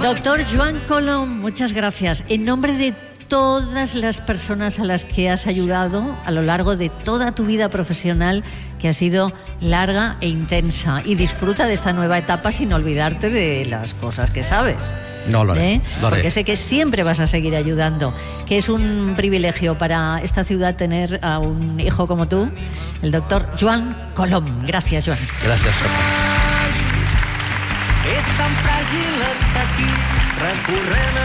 Doctor Joan Colom, muchas gracias. En nombre de todas las personas a las que has ayudado a lo largo de toda tu vida profesional, que ha sido larga e intensa, y disfruta de esta nueva etapa sin olvidarte de las cosas que sabes. No, lo haré. Porque sé que siempre vas a seguir ayudando, que es un privilegio para esta ciudad tener a un hijo como tú, el doctor Joan Colom. Gracias, Joan. Gracias, És tan fràgil estar aquí, recorrent